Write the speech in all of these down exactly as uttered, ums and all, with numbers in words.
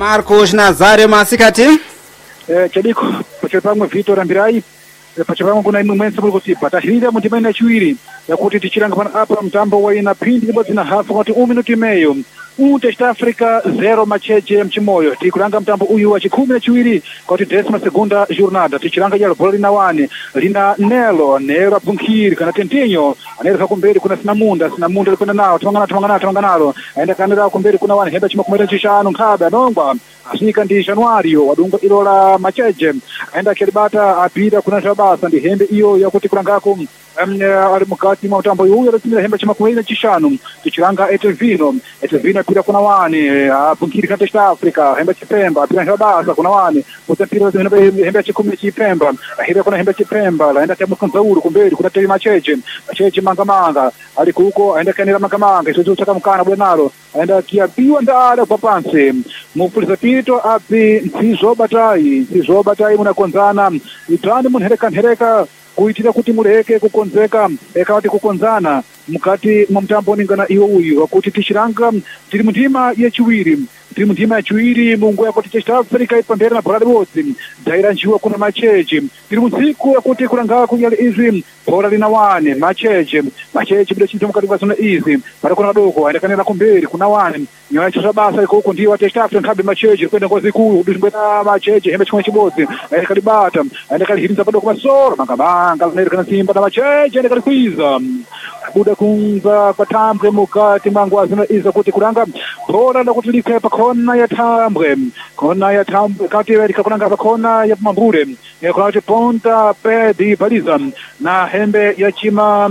Marcos Nazário Masikati. Eh, chadiko pachapamwe Vitor Ambirai pachapamwe kuna imwe mwense muri kuti patahirira mutima ina chiwiri yakuti tichiranga pana apa mtambo wa ina phindi libodzi na hafu kuti un minuto e meio um Test Africa zero macheche mchimoyo tikuranga mtambo uyu wa chikhumi na chiwiri kuti décima segunda jornada tichiranga yalo bola lina wane lina Nelo Nelo Bunkhiri kana Tentinho anera kumberi kuna Sinamunda Sinamunda likwenda nawo tongana tongana tongana nalo aenda kanira kumberi kuna wane hemba chimakumeta chishanu nkhabe anongwa asika ndi Januario wadunga ilo la macheche aenda kelibata apita kuna shabasa ndi hembe iyo yakuti kulangako ali mukati mwa mtambo uyu yatimira hemba chimakumeta chishanu tichiranga Etelvino Etelvino pira kuna wani Bunkhiri kana Test Africa hemba chipemba pira shabasa kuna wani utapira hemba chikumi chipemba ahira kuna hemba chipemba laenda kama kanzauru kumberi kuna tele macheche macheche manga manga ali kuko aenda kanira manga manga izo chaka mkana bwenalo aenda kiapiwa ndala kwa pansi mufuliza pito api nsizo batai nsizo batai munakonzana itani munhereka nhereka kuitira kuti muleke kukonzeka ekati kukonzana mukati mwa mtambo ningana iwo uyu wakuti tichiranga tiri mundima yechiwiri tiri mundima yechiwiri mungu yakuti Test Africa ipambera na bhola libodzi daira njiwa kuna macheche tiri munsiku yakuti kulanga kunyali izwi bhola lina wane macheche macheche bide chinto mukati kwa zona izi para kuna doko aendekanira kumberi kuna wane nyoya cha basa iko huko ndiwa Test Africa nkabe macheche kwenda ngozi kuu dushibeta macheche hembe chimwe chibodzi aendekali bata aendekali hirinza padoko masoro mangabanga aendekali simba na macheche aendekali kwiza buda kunza kwa tambwe mukati mangwa zina iza kuti kulanga bhola ndakuti likhepa kona ya tambwe kona ya tambwe kati werika kulanga pa kona ya mambure ya kulanga ponta pedi baliza na hembe ya chima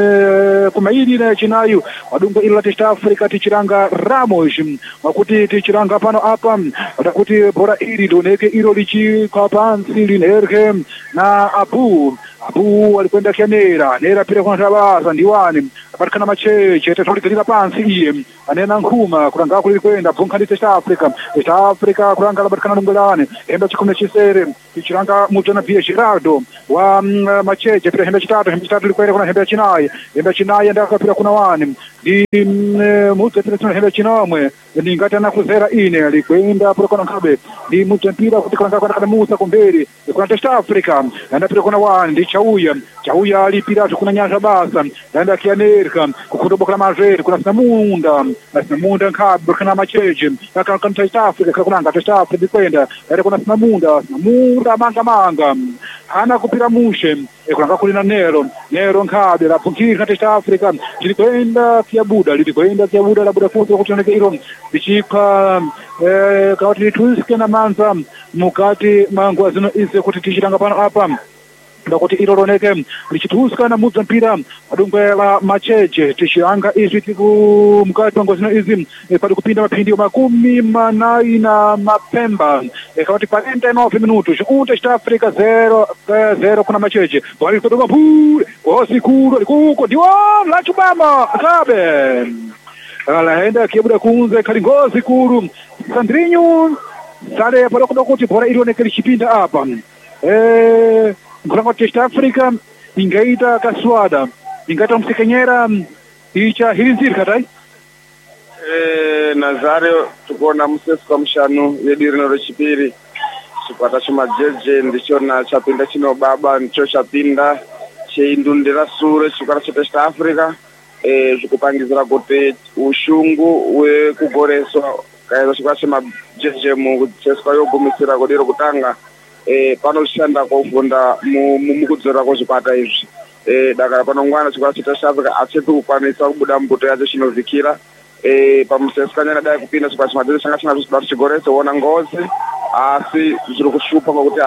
mm, kumaili na chinayu wadunga ila Test Africa tichiranga Ramos wakuti tichiranga pano apa watakuti bora ili doneke ilo lichi kwa pansi linerke na Abu Abu alikwenda kia Nera Nera pira kuna tabasa ndiwani aparikana macheche tatolikalira pansi iye anena nkhuma kulanga kuli kwenda bunkhani Test Africa Test Africa kulanga labarikana nungulane hembe chikumi chisere tichiranga mutana pia Gerardo wa um, macheche pira hembe chitatu hembe chitatu likwenda kuna hembe chinayi hembe chinayi ndaka pira kuna wani di um, mutu pira kuna hembe chinomwe ningati ana kuzera ine likwenda pira kuna nkabe di mutu mpira kuti kulanga kuna kada musa kumberi kuna Test Africa anda pira kuna wani di Chauya Chauya alipira kuna nyanja basa anda kia Nerka kukutoboka mazeri kuna Sinamunda na Sinamunda nkabe kuna macheche kana kana Test Africa kuna Test Africa likwenda anda kuna Sinamunda Sinamunda manga manga hana kupira mushe kulanga kulina Nero Nero nkabe la Bunkhiri kana Test Africa lilikwenda kia Buda lilikwenda kia Buda la Buda futi kutoneka ilo lichika eh kawati litwiske na manza mukati mangwa zino ize kuti tichiranga pano apa ndakuti ilo loneke lichituska na mudza mpira adungwe la macheche tichiranga izwi tiku mukati mangwa zino izi e, pali kupinda maphindi makumi manayi na mapemba e, kawati quarenta e nove minutos um Test Africa zero eh, zero kuna macheche wali kutoka pure wasikuru alikuko diwa la chubama kabe alaenda kibuda kunze kalingozi kuru Sandrinho sale pala kudokuti bora ilioneke lichipinda apa eh kulanga Test Africa ingaita kaswada ingaita msikenyera icha hilinzirika tai eh Nazario tukona msesu kwa mshanu yediri no rechipiri chipata chimajeje ndichona chapinda chino baba ndicho chapinda cheindundira sure chikara cha Test Africa eh zvikupangizira kuti ushungu wekugoreswa kaizvo chikara chemajeje mukucheswa yogumisira kodero kutanga eh panoshanda kufunda mukudzora kozvipata izvi eh dakara panongwana chikara cha Test Africa achiri kukwanisa kubuda mbuto yacho chinovikira eh pamuseskanyana dai kupinda chikara chemajeje changa china zvisibatu chigorese wona ngozi asi zviri kushupa ngokuti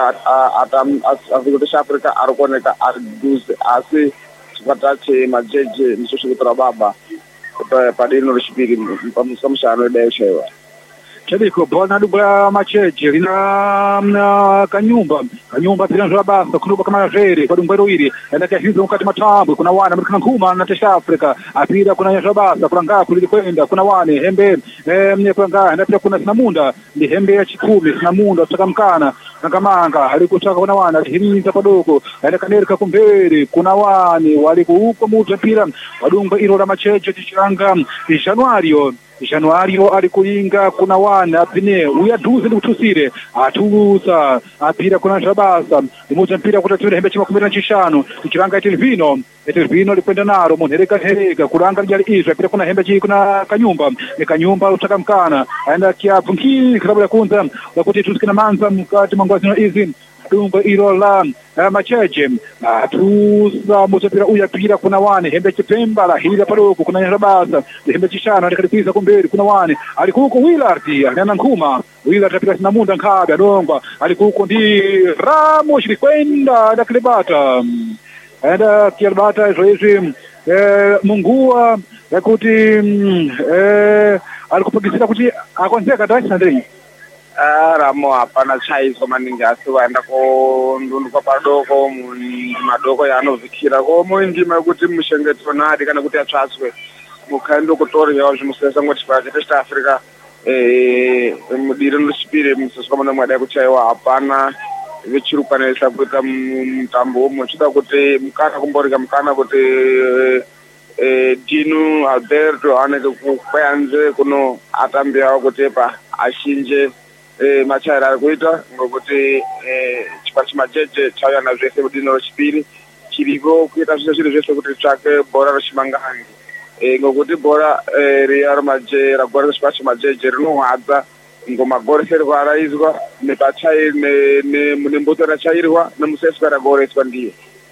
asi Test Africa ari kuoneka ari duze asi chipata chemajeje ndicho chikutora baba padino rechipiri pamushano dai chaiwa chadiko bona dubla macheche lina kanyumba kanyumba pira nzwa basa kunuba kama rere padungwe roiri enda kahizo mukati matambwe kuna wana mrikana nkuma na Test Africa apira kuna nzwa basa kulanga kulili kwenda kuna wane hembe eh kulanga enda pira kuna Sinamunda ndi hembe ya chikumi Sinamunda tutakamkana ngamanga alikutaka kuna wana hirinza padoko enda kanerika kumberi kuna wani wali kuuko mutu pira padungwe ilo la macheche tichiranga Januario Januario alikulinga kuna wana apine uya duze ndi kutusire atusa apira kuna Jabasa limuza mpira kutatsira hembe chima kumira chishano ichiranga Etelvino Etelvino likwenda naro munhereka hereka kuranga njali izwa apira kuna hembe chi kuna Kanyumba ni Kanyumba utaka mkana aenda kia punki klabu ya kunza kuti tusikina manza mkati mangwazino izi Dumba ilo la uh, Macheche atusa mutapira uya pira kuna wane hembe chipemba la hila paroko kuna Jabasa hembe chishano alikalipiza kumberi kuna wane alikuko Willard ana nkuma Willard apira sinamunda nkabe adongwa alikuko ndi Ramos likwenda da Klebata enda Klebata zoezi eh, mungua yakuti eh, alikupagisira kuti akonzeka tachi Andrei Ah, Ramo hapana chaizo maningi asi waenda ko ndundu kwa padoko madoko yanovikira ko muindima kuti mushengetso nadi kana kuti atsvatswe mukhando kutori yawo zvimusesa ngoti pa East Africa eh mudiro nosipire museswa mana mwada kuchaiwa hapana vichirukanisa kuita mutambo muchida kuti mukana kumborika mukana kuti eh Dino Alberto aneke kuyanze kuno atambiwa kuti pa ashinje eh machaira arikuita ngokuti eh chipachi majeje chauya na zvese kudino rechipiri chiriko kuita zvese zviro zvese kuti tsvake bhora rechimangangi eh ngokuti bhora eh Real Madrid ragora chipachi majeje rinohwadza ngomagorese rwaraizwa nepachai ne munemboto rachairwa nemuseswa ragoreswa ndiye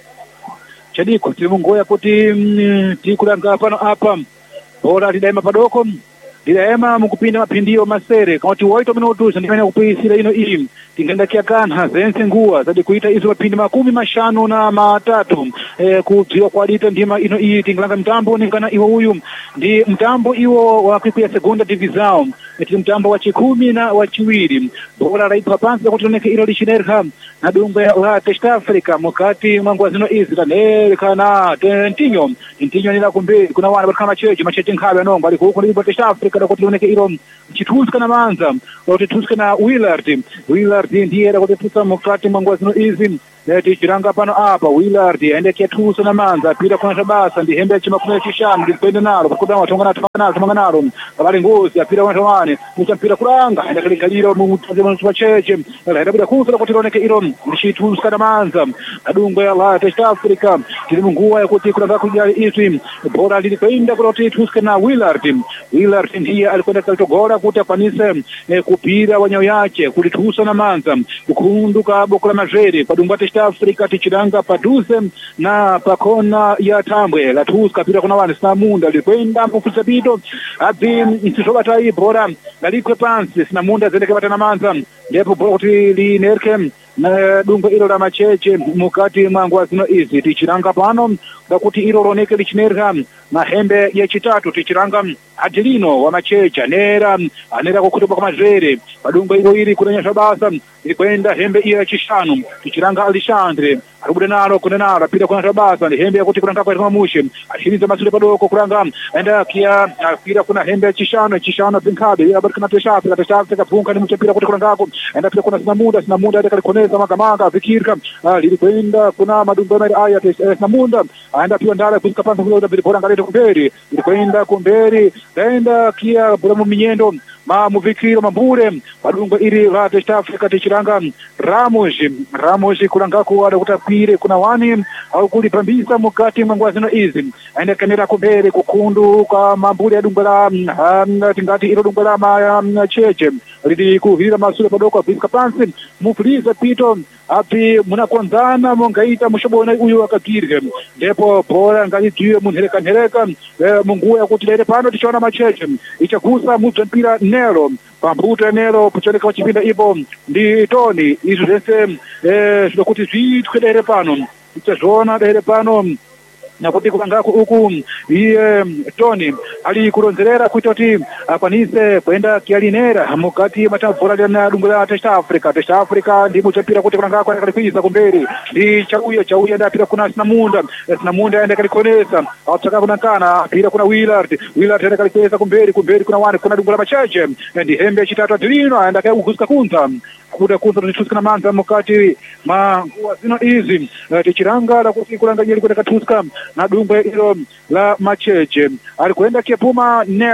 chadiko tiri mungoya kuti tikulanga pano apa bhora lidaima padoko lidaima mukupinda mapindio masere kuti oito minutos ndimene kupisira ino iyi tingenda kiakana zense nguwa zadi kuita izo mapindi makumi mashanu na matatu eh, kudziwa kwadita ndima ino iyi tingilanga mtambo ningana iwo uyu ndi mtambo iwo wa kwiku ya segunda divisão eti mtambo wa chikumi na wa chiwiri bora raipa pansi kuti oneke ilo lichinerha na dumbe la East Africa mukati mwangu zino izi tanereka na tentinyo tentinyo nila kumbe kuna wana batkana macheche macheche nkhabe anongo ali kuko libo East Africa da kuti oneke ilo chituska na manza kuti tuska na Willard Willard ndiye da kuti tusa mukati mwangu zino izi Leti chiranga pano apa Willard ende ketusa na manza pira kuna Jabasa ndi hembe chima kuna chishano ndikwenda nalo pakuda watongana tfana tfanga nalo abali ngozi apira kuna twane muchampira kuranga ende kalikaliro mutaze mwa cheche ende bila kusala kuti roneke iro ndichitusa na manza adungwe la East Africa tiri munguwa yakuti kuna kujali izi bora lilikwenda kuti tuska na Willard Willard ndiye alikwenda kalitogora kuti afanise eh, kupira wanyayo yake kulitusa na manza kukunduka bokula majeri padungwa East Africa tichiranga paduse na pakona ya tambwe la tuska pira kuna wani sinamunda likwenda mufisa bito abzi nsisobata hii bora lalikwe pansi sinamunda zendeke batana manza lepo bora kuti linerke na dungo ilo la macheche mukati mwangu zino izi tichiranga pano kuti ilo roneke lichinerga na hembe ya chitatu tichiranga Adelino wa macheche anera anera kukutupa kwa mazere padungo ilo ili kuna Jabasa ilikwenda hembe ya chishanu tichiranga Alexandre arubude nalo kuna nalo pira kuna Jabasa ni hembe ya kuti kuna kwa mushe ashiriza masule padoko kuranga enda kia pira kuna hembe ya chishanu chishanu binkabe ya barkana teshafi la teshafi kapunga ni mchapira kuti kuna ngako enda pira kuna sinamuda sinamuda enda kalikoneza makamanga fikirka lilikwenda kuna madumbo ya aya sinamuda aenda pia ndala kuzika panza kuloda bora ngaleta kumberi ilikwenda kumberi enda kia bora muminyendo ma muvikiro mambure padungo iri la East Africa tichiranga Ramos Ramos kuranga kuwada kutapire kuna wani au kulipambisa mukati mwangu zino izi aenda kanera kumbere kukundu kwa mambure ya dungo la um, tingati ilo dungo la macheche lidi kuhira masule padoko vizika pansi mufliza pito api munakonzana mungaita mushobona uyu wakagirge ndipo bora ngalidziwe munhereka nhereka e, munguwa yakuti lere pano tichona macheche ichakusa mubzampira nero pambuto nero puchoneka wachipinda ipo ndi Tony izo zvese eh zvinokuti zvitwe lere pano tichazona lere pano nakuti kukangako uku iye Tony ali kuronzerera kuita kuti akwanise kwenda kialinera mukati matavura na dungo la East Africa East Africa ndi muchapira kuti kukangako akalipiza kumberi ndi chauya chauya ndapira kuna Sinamunda Sinamunda ende kalikonesa atsaka kuna kana pira kuna Willard Willard ende kalikweza kumberi kumberi kuna wani kuna dungo la macheche ndi hembe chitatu Adelino aenda kukuska kunza kuda kunza tuska na manza mukati ma zino izi tichiranga la kuti kulanga nyeli kwenda katuska na dumbe ilo la macheche alikwenda kepuma nelo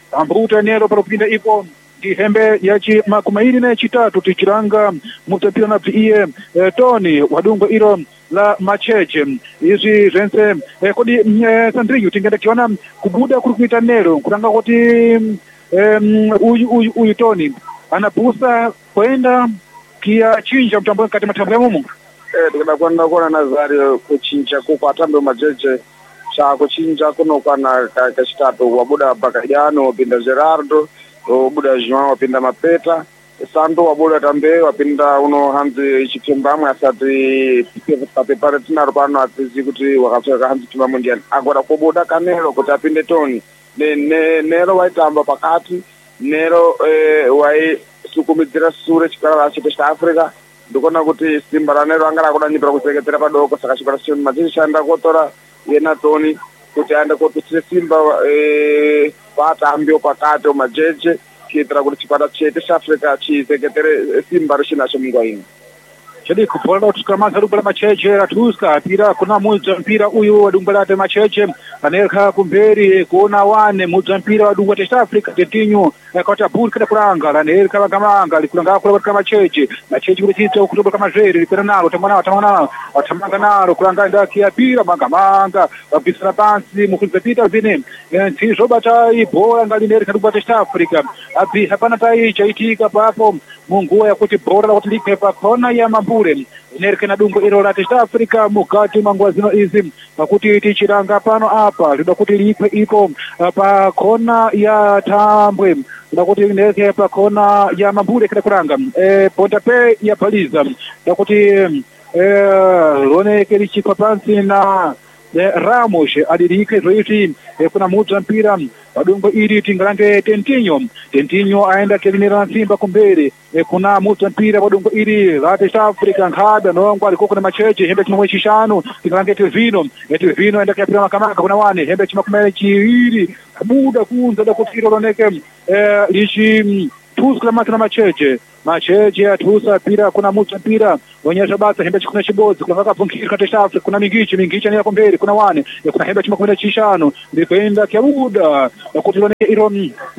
ambuta nero paropinda ipo ihembe yachi makumairi na chitatu tichiranga mutapira na iye eh, Tony wadungo iro la macheche izi zense eh, kodi eh, Sandrinho tingenda kiona kubuda kurukuita nero kuranga kuti um, uyu, uyu, uyu Tony anapusa kwenda kia chinja mtambo kati matambo ya mumu eh tikada kwenda kuona Nazario kuchinja kuko atambe macheche cha kuchinja kuno kana kachitatu wabuda Bakayano wapinda Gerardo wabuda João wapinda Mapeta Santo wabuda tambe wapinda uno hanzi chipembamwe asati papepare tinaro pano atizi kuti wakatoka hanzi chimba mundiani agora kubuda Kanelo kuti apinde Tony ne, ne nero waitamba pakati nero eh, wai sukumidira sure chikala cha South Africa ndikona kuti Simba la nero angala kudanyipira kuseketera padoko saka chikala cha mazishi anda kotora yena Tony kuti aende kotutsire Simba eh patambio pakati majeje kitira kuti chipata chete South Africa chiseketere Simba rishinacho mungwaini chedi kupola utuskamaza rubala macheche ratuska pira kuna mudza mpira uyu wadumbalate macheche anerka kumberi kuona wane mudza mpira wadungwa South Africa tetinyu kota puri kada kuranga lanerka vagamanga likulanga kula kama macheche macheche kuti chitsa ukutoba kama zveri lipera nalo tamana tamana tamanga nalo kulanga ndaki yapira magamanga vabvisana pansi mukunza pita zvine ntizvo bata ibhola ngalinerka rubala South Africa abvi hapana tai chaitika papo munguwa yakuti bhora lakuti likwe pakona ya Mambure inerke na dungo iro la South Africa mukati manguwa zino izi pakuti tichiranga pano apa zvida kuti likwe ipo pakona ya Tambwe zvida kuti inerke pakona ya Mambure kada kuranga e, Pontape ya Paliza zvida kuti e, loneke lichikwa pansi na e, Ramos adirike zoiti e, kuna mudza mpira padungo iri tingalange Tentinho Tentinho aenda kelinera Simba kumbere e, kuna mudza mpira padungo iri la South Africa nkada nongo aliko kuna macheche hembe chimwe chishanu tingalange Telvino e, Telvino aenda kapira makamaka kuna wane hembe chimwe kumele chiiri buda kunza da kutiro loneke e, lichi tuskla matana macheche macheche atusa pira kuna mudza mpira wonyesha basa hembe chikuna chibodzi kuna vakapfunkira kati South Africa kuna mingichi mingichi nera kumbere kuna wane e, kuna hembe chimwe kumele chishanu ndikuenda kyabuda kuti loneke iro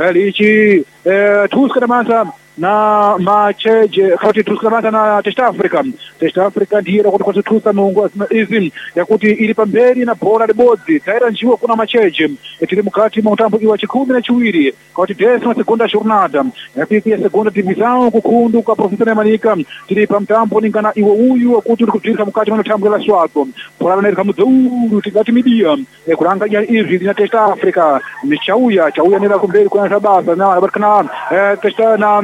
lichi e, tuskla masa na macheche kuti tusikamata na South Africa South Africa ndiye kuti kuti tusa mungu izi yakuti iri pamberi na bora libodzi taira njiwa kuna macheche tiri mukati mwa utambo iwa chikumi na chiwiri kuti desima segunda jornada yapiki ya segunda divisão kukundu kwa professor Manika tiri pa mtambo ningana iwo uyu wakuti uri kutirika mukati mwa utambo la swapo bora nerika mudhuru tigati media kuranga ya izi na South Africa ni chauya chauya nera kumberi kuna sabasa na barkana testa na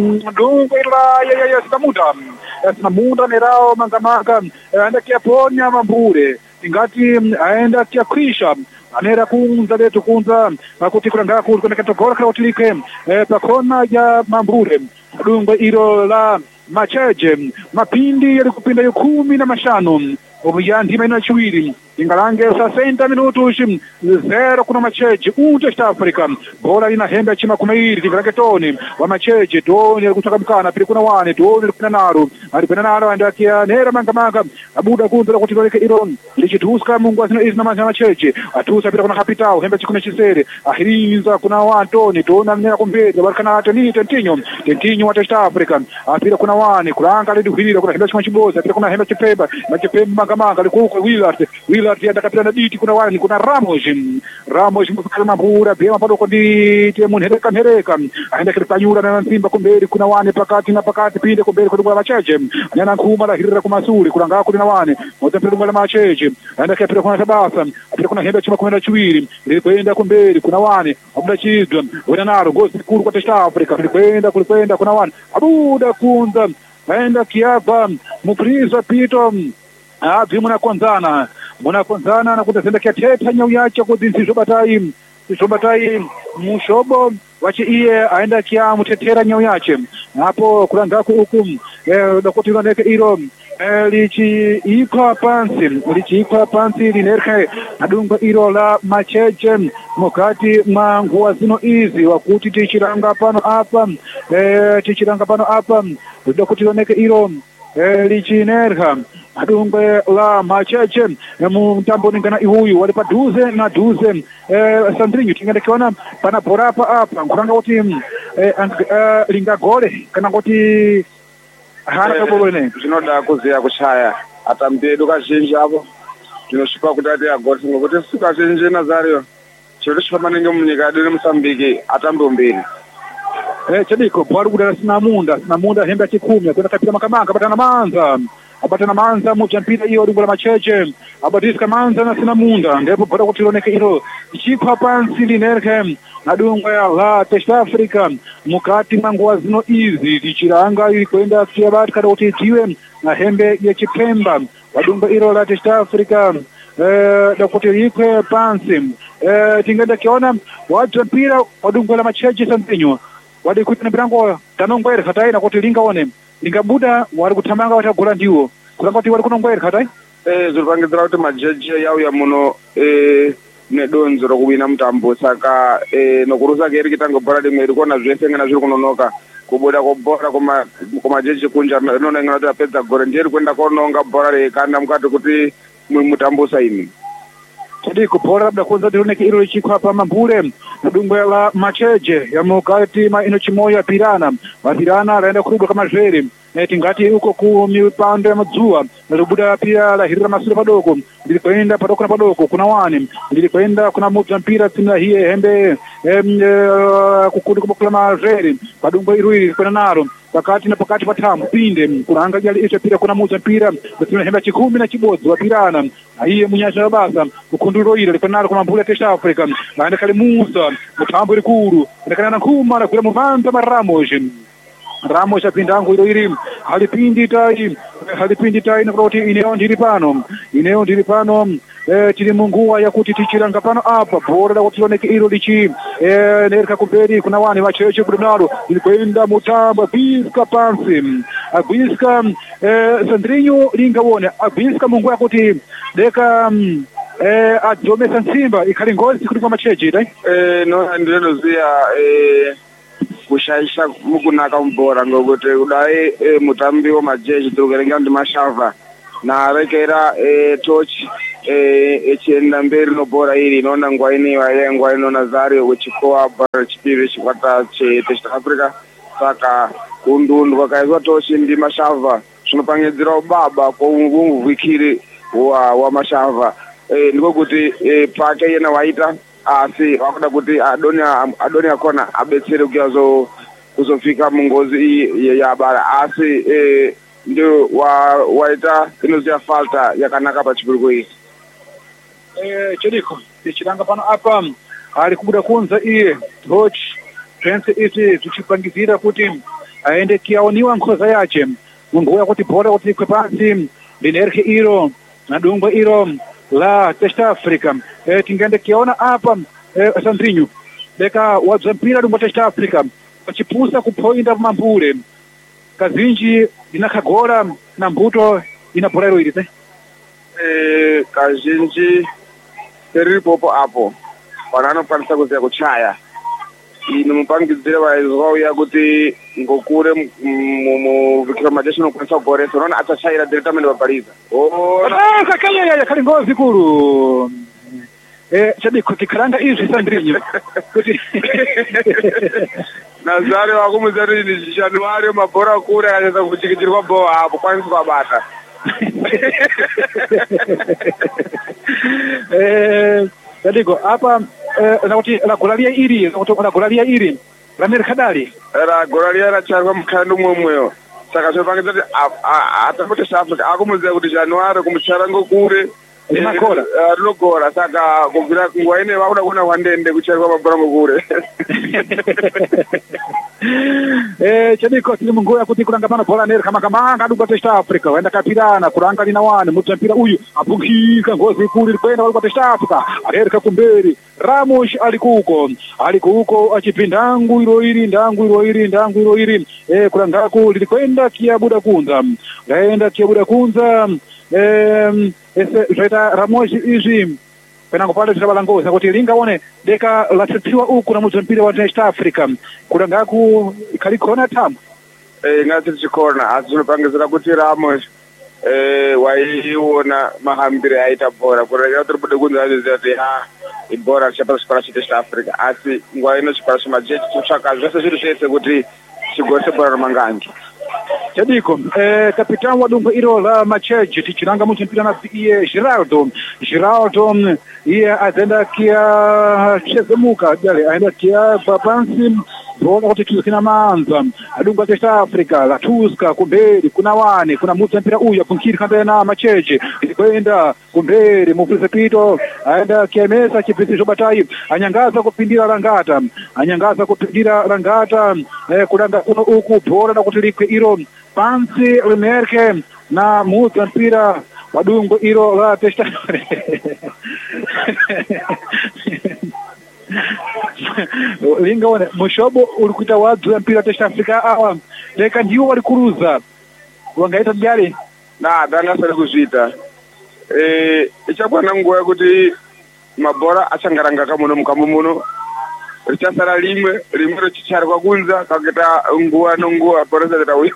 dungo ila ya ya ya sinamuda sinamuda nerao mangamanga aenda kia ponya Mambure ingati aenda kia krisha anera kunza letu kunza kuti kuranga kuti kuna katogora kwa utilike pakona ya Mambure dungo ilo la macheche mapindi yalikupinda yukumi na mashano obuyandi maina chiwiri ingalange sesenta minutos zero kuna macheche ute South Africa bola ina hembe chima kumairi tingalange Tony wa macheche Tony alikutoka mkana pili kuna wane Tony kuna naro alipena naro andakia nera mangamanga abuda kunza kuti loleke iron lichituska mungu asina izina manja macheche atusa pila kuna kapitao hembe chikuna chisere ahirinza kuna wa Tony Tony anera kumbeza barkana Tony Tentinho Tentinho wa South Africa apila kuna wane kulanga lidi kuhirira kuna hembe chima chiboza apila kuna hembe chipeba machipemba mangamanga likuko Willard Willard ya dakapira diti kuna wani kuna Ramos Ramos mfukala Mambura bema padoko diti munhereka nhereka aenda kitanyura na Simba kumberi kuna wani pakati na pakati pinde kumberi kwa macheche anyana kuma la hirira kumasuri kuna ngako na wani moja pinde kwa macheche aenda kapira kuna sabasa apira kuna hembe chima kwenda chiwiri lilikwenda kumberi kuna wani abuda chizwa wana naro gosi kuru kwa South Africa lilikwenda kulikwenda kuna wani abuda kunza aenda kiapa mukrizo pito abvi munakonzana munakonzana na kutazenda kiateta nyau yacho kuti nsizobatai nsizobatai mushobo wachi iye aenda kia mutetera nyau yache hapo kurangako huku eh, dakuti loneke iro eh, lichi ikwa pansi lichi ikwa pansi linerke adungo iro la macheche mukati mwa nguwa zino izi wakuti tichiranga pano apa eh, tichiranga pano apa dakuti loneke iro eh, lichi nerka adungwe la macheche mu mtambo ningana ihuyu wali pa duze na duze eh, Sandrinho tingendekiona pana bora pa apa nkuranga kuti eh, uh, linga gole kana kuti hana Eh, kabole zvinoda kuziya kuchaya atambedu kazhinji apo tinosvipa kuti ati agotsi ngokuti siku kazhinji Nazario chiro chipa maningi munyika yedu neMozambique atambe umbiri. eh chadiko bwari kudala sina munda sina munda hembe chikumi kwenda kapita makamanga batana manza abatana manza mu champira iyo lingola macheche abatiska manza na sina munda ndipo bora kuti loneke ilo chikwa pansi linerke nadungwe la Test Africa mukati manguwa zino izi tichiranga ili kwenda siyabati kada kuti tiwe na hembe ya chipemba wadungwe ilo la Test Africa eh dakuti likwe pansi eh tingenda kiona watu mpira wadungwe la macheche Sandrinho wadi kuti mbirango tanongwere khatai na kuti lingaone lingabuda wari kutamanga watagula ndiwo kuranga kuti wari kunongwere khatai Eh zvipangidzira kuti majeje yauya muno eh nedonzo rokuwina mutambo saka eh nokurusa keri kitango bora rimwe rikona zvese ngana zviri kunonoka kubuda kobora kuma kumajeje kunja inona ngana kuti apedza gore ndiye kwenda kononga bora rekanda mukati kuti mutambo saini. Tadi kubora labda kwanza tioneke ilo lichikwa pa mambule nadungwe la macheje ya mukati ma ino chimoya pirana mapirana laenda kurubwa kama zveri neti ngati uko ku mipando ya madzuwa nalubuda pia la hirira masura padoko ndili kwenda padoko na padoko kuna wani ndili kwenda kuna mutu mpira tina hiye hembe kukundi kubokula mazveri padungwe iruiri kwenda naro pakati na pakati patamu pinde kuna anga jali icho pira kuna mutu mpira tina hembe chikumi na chibodzi wa pirana iye munyasha basa kukunduro ile likanaro kuna mbule Test Africa laenda kali Musa mutambo likuru ndakana na kuma na kula muvanta maramos Ramos apindangu ilo iri halipindi tai halipindi tai na kuti ineo ndiri pano ineo ndiri pano eh tiri munguwa yakuti tichiranga pano apa bora da kuti loneke ilo lichi eh nerka kumberi kuna wani wacheche Brunaro ilikwenda mutamba biska pansi abiska eh Sandrinho lingawone abiska munguwa kuti deka eh adome Simba ikali ngozi kuti kwa macheche dai Eh no ndinoziya eh kushaisha mukunaka mbora ngokuti kudai e, mutambi wemajeje tikuverenga ndi Mashava na rekera e, torch e, echienda mberi nobhora iri inoona nguwa iniwa ile nguwa ino Nazario wechikowa bhora chipiri chikwata cheTest Africa saka kundundwa kaizwa torch ndi Mashava zvinopangidzira ubaba kwoumuvhikiri wa, wa Mashava e, ndiko kuti e, pake yena waita asi wakuda kuti adoni adoni akona abetsere kuyazo kuzofika mungozi iyi yabara asi eh ndio wa waita inoziya falta yakanaka pachipiriko iyi eh chediko tichiranga pano apa ali kubuda kunza iye coach Prince iti tichipangizira kuti aende kiaoniwa nkhoza yache munguwa kuti bora kuti kwepansi linerke iro nadungwa iro la Test Africa eh tingende kiona apa eh, Sandrinho deka wadzempira dumbo Test Africa pachipusa kupoinda mambule kazinji inakagora na mbuto inapora iro iri eh kazhinji teripopo apo vananokwanisa kuziya kuchaya ino mupangidzire vaizwauya kuti ngokure muvhikira majeshi unokwanisa kugoresa unoona achachaira directamente vabhariza ah kakaya kali ngozi kuru eh chadiko tikaranga izvi Sandrinho kuti Nazario wakumuzari ni Januari mabhora kure akaanza kuchikitirwa bho hapo kwanza kwabata eh chadiko apa na kuti la golalia iri kuti la golalia iri la merkadali era golalia ra charwa mkhando mwemweyo saka zvopangidza kuti atapote South Africa akumuzira kuti Januari kumuchara ngokure makora rinogora saka kubvira nguwa ine vakuda kuona kwandende kucherwa mabhora ngokure eh chadiko tiri munguwa kuti kuranga pano bhora neri kama kama adugwa Test Africa waenda kapirana kuranga lina wani mutampira uyu apungika ngozi kuri kwenda kwa Test Africa arereka kumberi Ramos alikuko alikuko achipindangu iro iri ndangu iro iri ndangu iro iri eh kurangako lilikwenda kiabuda kunza gaenda kiabuda kunza eh ese zvaita Ramos izvi penango pale zvabalangoza kuti lingaone deka latsetiwa uku na muzampira wa Test Africa kurangaku kalikona tamu eh ngati chikona asi zvinopangizira kuti Ramos eh waiona mahambire aita bhora kureka tiri bude kunza kuti ha ibhora chapa chikora chete chaAfrica asi nguva ino chikora chemajechi chitsvaka zvese zviri zvese kuti chigose bhora ramanganje. Chadiko, eh, capitão wa dungo iro la Macheche, tichiranga muito mpira na iye Geraldo. Geraldo, iye azenda kia chezemuka, dale, ainda kia babansi, bola kuti tuzina manza. Adunga testa Afrika, la Tuska, kumberi, kuna wane, kuna mutu mpira uya, punkiri kanda na Macheche. Kwenda kumberi, mufuse pito, ainda kia mesa, kipisi jobatai, anyangaza kupindira rangata. Anyangaza kupindira rangata, eh, kuranga kuno uku, bola na kutirikwe iro. Pansi Linerke na mutu mpira wadungo iro la testa linga wane mushobo ulikuita wadu mpira testa Afrika awa leka ndiyo walikuruza wangaita mjali na dana sari kuzvita eh ichakwana nguwa kuti mabhora achangaranga kamuno mukambo muno richasara limwe rimwe rochichari kwakunza kaketa nguwa nonguwa poresa zitauya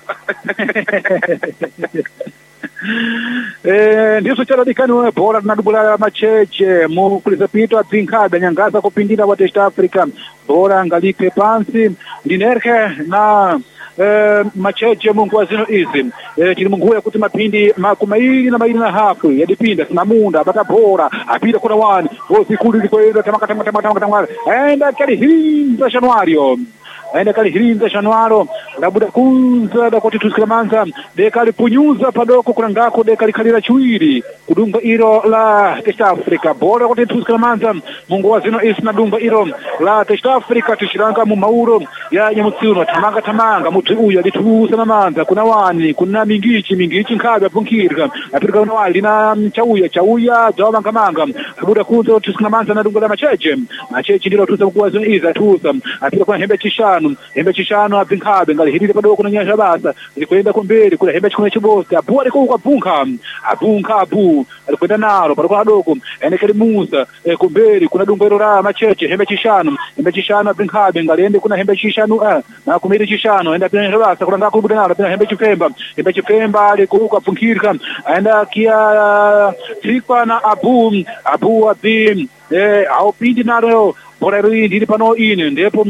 eh ndiso charadikani wa bhora tinadubula Macheche mukulisa pito adzinkhabe nyangaza kupindira wa Test Africa bhora ngalipe pansi Linerke na eh Macheche mungu wazino izi eh chili mungu kuti mapindi makumaili na maili na hafu yadipinda sinamunda bata bhora apita kuna wani vosi kuli likoenda tamaka tamaka tamaka tamaka enda kali hinza Januario aenda kali hirinza Januaro labuda kunza da kuti tusikiramanza dekali punyuza padoko kurangako dekali kalira chiwiri kudunga iro la Test Africa bora kuti tusikiramanza mungu wazino isina dunga iro la Test Africa tushiranga mu mauro ya nyamutsino tamanga tamanga muti uya litusa namanza kuna wani kuna mingichi mingichi nkhabe apunkirika apirika kuna wali na chauya chauya jawa manga labuda kunza tusikiramanza na dunga la Macheche Macheche ndilo tusa mungu wazino iza tusa apirika kuna hembe chisha hembe chishano apinkhabe ngali hirire padoko na nyasha basa likwenda kumberi kula hembe chikone chibosta apu aliko ukabunka abunka abu alikwenda nalo padoko adoko ene kali musa e, kumberi kuna dungero la Macheche hembe chishano hembe chishano apinkhabe ngali ende kuna hembe chishano eh na kumiri chishano enda pina basa kula ngako kubuda nalo pina hembe chifemba hembe chifemba aliko ukabunkirika aenda kia tikwa na abu abu abim eh au pindi nalo bora rindi pano ine ndipo